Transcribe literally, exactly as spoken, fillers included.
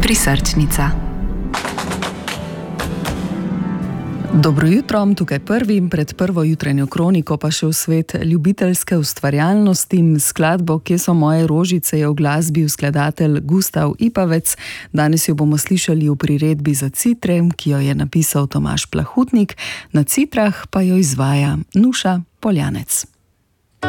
Prisrčnica. Dobro jutro, tukaj prvi, pred prvo jutranjo kroniko pa še v svet ljubiteljske ustvarjalnosti. Skladbo Kje so moje rožice je uglasbil skladatelj Gustav Ipavec. Danes jo bomo slišali v priredbi za citre, ki jo je napisal Tomaž Plahutnik, na citrah pa jo izvaja Nuša Poljanec.